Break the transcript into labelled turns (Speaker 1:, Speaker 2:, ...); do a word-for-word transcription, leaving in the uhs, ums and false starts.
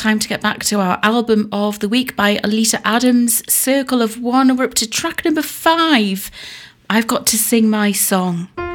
Speaker 1: time to get back to our album of the week by Alita Adams, Circle of One. We're up to track number five. I've Got to Sing My Song.